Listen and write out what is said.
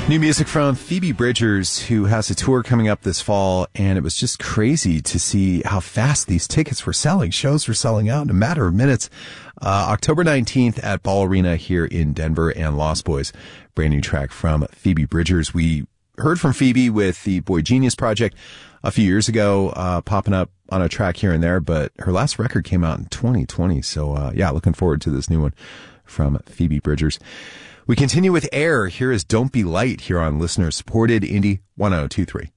New music from Phoebe Bridgers, who has a tour coming up this fall, and it was just crazy to see how fast these tickets were selling. Shows were selling out in a matter of minutes. October 19th at Ball Arena here in Denver, and Lost Boys, brand new track from Phoebe Bridgers. We heard from Phoebe with the Boy Genius Project a few years ago, popping up on a track here and there, but her last record came out in 2020. So, looking forward to this new one from Phoebe Bridgers. We continue with Air. Here is Don't Be Light here on listener-supported Indie 1023.